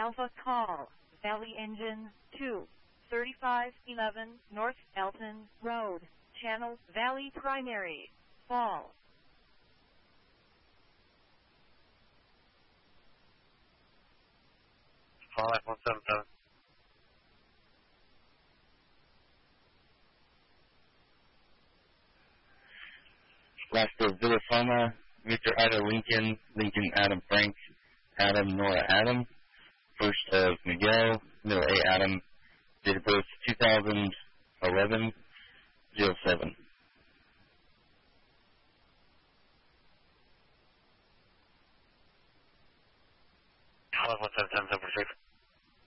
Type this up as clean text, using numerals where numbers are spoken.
Alpha call, Valley Engine 2, 3511 North Elton Road, Channel Valley Primary, Fall. Fall at 177. Last of Villasoma, Victor Ida Lincoln, Lincoln Adam Frank, Adam Nora Adam. First of Miguel, Miller A. Adam. Date of birth 2011, 07.